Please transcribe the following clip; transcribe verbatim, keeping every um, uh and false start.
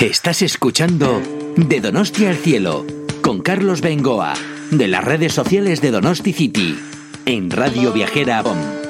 Estás escuchando De Donosti al Cielo con Carlos Bengoa, de las redes sociales de Donosti City, en Radio Viajera A B O M.